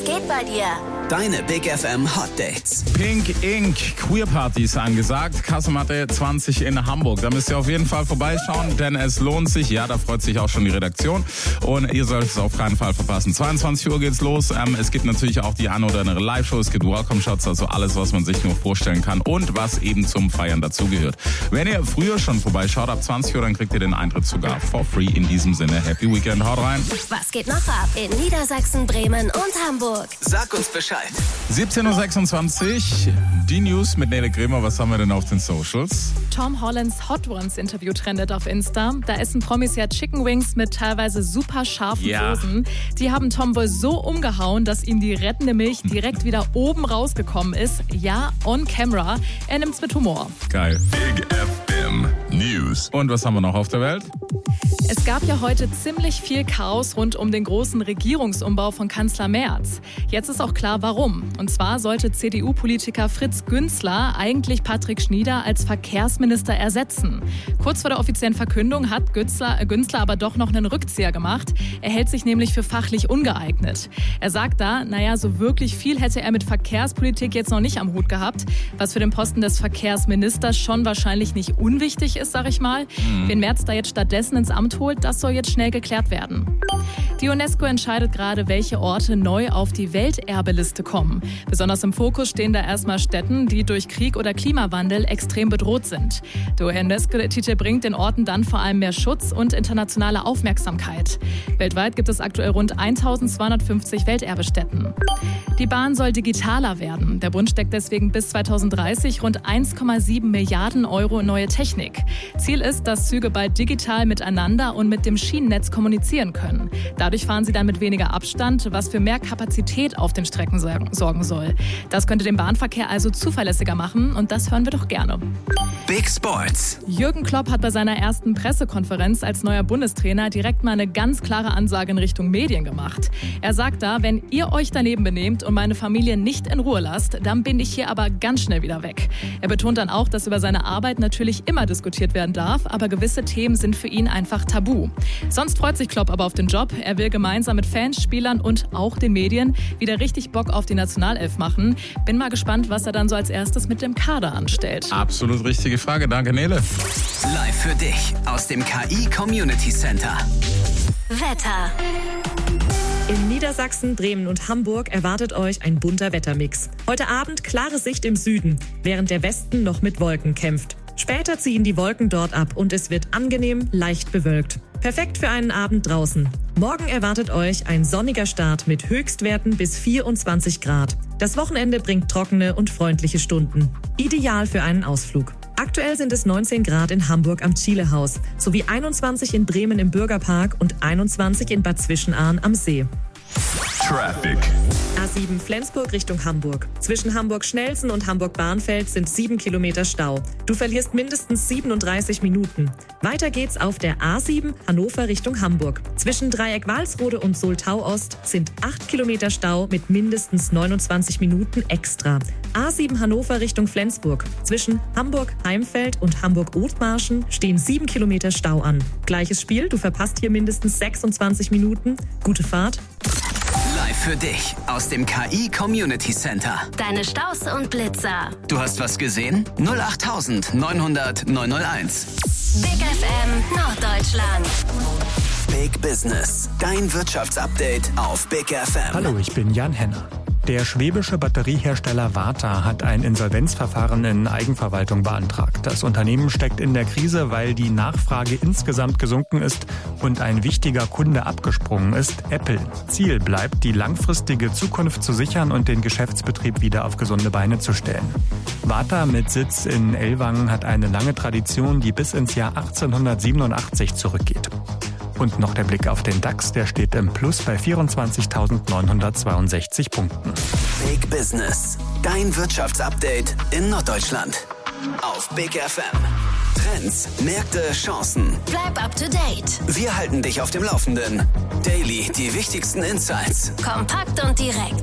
geht bei dir? Deine Big FM Hot Dates. Pink Ink, Queer Party ist angesagt. Kasematte 20 in Hamburg. Da müsst ihr auf jeden Fall vorbeischauen, denn es lohnt sich. Ja, da freut sich auch schon die Redaktion. Und ihr solltet es auf keinen Fall verpassen. 22 Uhr geht's los. Es gibt natürlich auch die eine oder andere Live-Show. Es gibt Welcome-Shots, also alles, was man sich nur vorstellen kann und was eben zum Feiern dazugehört. Wenn ihr früher schon vorbeischaut, ab 20 Uhr, dann kriegt ihr den Eintritt sogar for free. In diesem Sinne, Happy Weekend. Haut rein. Was geht noch ab in Niedersachsen, Bremen und Hamburg? Sag uns Bescheid. 17.26 Uhr, die News mit Nele Kremer. Was haben wir denn auf den Socials? Tom Hollands Hot Ones Interview trendet auf Insta. Da essen Promis ja Chicken Wings mit teilweise super scharfen Soßen. Die haben Tom wohl so umgehauen, dass ihm die rettende Milch direkt wieder oben rausgekommen ist. Ja, on camera. Er nimmt's mit Humor. Geil. Big FM News. Und was haben wir noch auf der Welt? Es gab ja heute ziemlich viel Chaos rund um den großen Regierungsumbau von Kanzler Merz. Jetzt ist auch klar, warum. Und zwar sollte CDU-Politiker Fritz Günzler eigentlich Patrick Schnieder als Verkehrsminister ersetzen. Kurz vor der offiziellen Verkündung hat Günzler aber doch noch einen Rückzieher gemacht. Er hält sich nämlich für fachlich ungeeignet. Er sagt da, so wirklich viel hätte er mit Verkehrspolitik jetzt noch nicht am Hut gehabt, was für den Posten des Verkehrsministers schon wahrscheinlich nicht unwichtig ist, sag ich mal. Wen Merz da jetzt stattdessen ins Amt holt, das soll jetzt schnell geklärt werden. Die UNESCO entscheidet gerade, welche Orte neu auf die Welterbeliste kommen. Besonders im Fokus stehen da erstmal Städten, die durch Krieg oder Klimawandel extrem bedroht sind. Der UNESCO-Titel bringt den Orten dann vor allem mehr Schutz und internationale Aufmerksamkeit. Weltweit gibt es aktuell rund 1250 Welterbestätten. Die Bahn soll digitaler werden. Der Bund steckt deswegen bis 2030 rund 1,7 Milliarden Euro in neue Technik. Ziel ist, dass Züge bald digital miteinander und mit dem Schienennetz kommunizieren können. Dadurch fahren sie dann mit weniger Abstand, was für mehr Kapazität auf den Strecken sorgen soll. Das könnte den Bahnverkehr also zuverlässiger machen und das hören wir doch gerne. Big Sports. Jürgen Klopp hat bei seiner ersten Pressekonferenz als neuer Bundestrainer direkt mal eine ganz klare Ansage in Richtung Medien gemacht. Er sagt da, wenn ihr euch daneben benehmt und meine Familie nicht in Ruhe lasst, dann bin ich hier aber ganz schnell wieder weg. Er betont dann auch, dass über seine Arbeit natürlich immer diskutiert werden darf, aber gewisse Themen sind für ihn einfach tabu. Sonst freut sich Klopp aber auf den Job. Er will gemeinsam mit Fans, Spielern und auch den Medien wieder richtig Bock auf die Nationalelf machen. Bin mal gespannt, was er dann so als erstes mit dem Kader anstellt. Absolut richtige Frage. Danke, Nele. Live für dich aus dem KI Community Center. Wetter. In Niedersachsen, Bremen und Hamburg erwartet euch ein bunter Wettermix. Heute Abend klare Sicht im Süden, während der Westen noch mit Wolken kämpft. Später ziehen die Wolken dort ab und es wird angenehm leicht bewölkt. Perfekt für einen Abend draußen. Morgen erwartet euch ein sonniger Start mit Höchstwerten bis 24 Grad. Das Wochenende bringt trockene und freundliche Stunden. Ideal für einen Ausflug. Aktuell sind es 19 Grad in Hamburg am Chilehaus sowie 21 in Bremen im Bürgerpark und 21 in Bad Zwischenahn am See. Traffic. A7 Flensburg Richtung Hamburg. Zwischen Hamburg-Schnelsen und Hamburg-Bahnfeld sind 7 Kilometer Stau. Du verlierst mindestens 37 Minuten. Weiter geht's auf der A7 Hannover Richtung Hamburg. Zwischen Dreieck-Walsrode und Soltau-Ost sind 8 Kilometer Stau mit mindestens 29 Minuten extra. A7 Hannover Richtung Flensburg. Zwischen Hamburg-Heimfeld und Hamburg-Othmarschen stehen 7 Kilometer Stau an. Gleiches Spiel, du verpasst hier mindestens 26 Minuten. Gute Fahrt. Live für dich aus dem KI Community Center. Deine Staus und Blitzer. Du hast was gesehen? 08900 901. Big FM Norddeutschland. Big Business. Dein Wirtschaftsupdate auf Big FM. Hallo, ich bin Jan Henner. Der schwäbische Batteriehersteller Varta hat ein Insolvenzverfahren in Eigenverwaltung beantragt. Das Unternehmen steckt in der Krise, weil die Nachfrage insgesamt gesunken ist und ein wichtiger Kunde abgesprungen ist, Apple. Ziel bleibt, die langfristige Zukunft zu sichern und den Geschäftsbetrieb wieder auf gesunde Beine zu stellen. Varta mit Sitz in Ellwangen hat eine lange Tradition, die bis ins Jahr 1887 zurückgeht. Und noch der Blick auf den DAX, der steht im Plus bei 24.962 Punkten. Big Business. Dein Wirtschaftsupdate in Norddeutschland. Auf Big FM. Trends, Märkte, Chancen. Bleib up to date. Wir halten dich auf dem Laufenden. Daily die wichtigsten Insights. Kompakt und direkt.